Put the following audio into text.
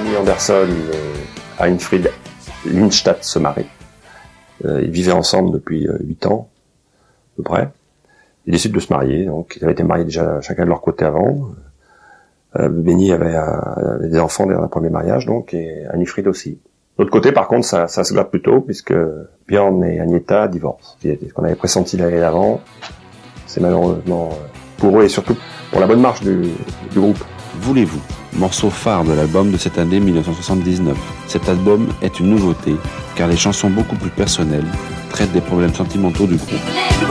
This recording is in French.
Virginie Anderson et Heinfried Lindstadt se marient. Ils vivaient ensemble depuis 8 ans, à peu près. Ils décident de se marier, donc ils avaient été mariés déjà chacun de leur côté avant. Benny avait des enfants dès leur premier mariage, donc, et Heinfried aussi. De l'autre côté, par contre, ça se gâte plus tôt, puisque Björn et Agneta divorcent. Ce qu'on avait pressenti l'année d'avant, c'est malheureusement pour eux et surtout pour la bonne marche du groupe. Voulez-vous, morceau phare de l'album de cette année 1979. Cet album est une nouveauté, car les chansons beaucoup plus personnelles traitent des problèmes sentimentaux du groupe.